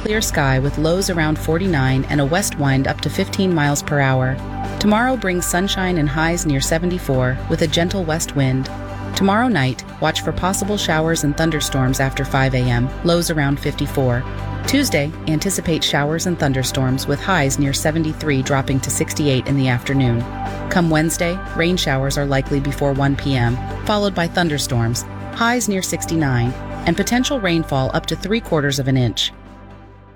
clear sky with lows around 49 and a west wind up to 15 miles per hour. Tomorrow brings sunshine and highs near 74 with a gentle west wind. Tomorrow night, watch for possible showers and thunderstorms after 5 a.m., lows around 54. Tuesday, anticipate showers and thunderstorms with highs near 73 dropping to 68 in the afternoon. Come Wednesday, rain showers are likely before 1 p.m., followed by thunderstorms, highs near 69, and potential rainfall up to 3/4 of an inch.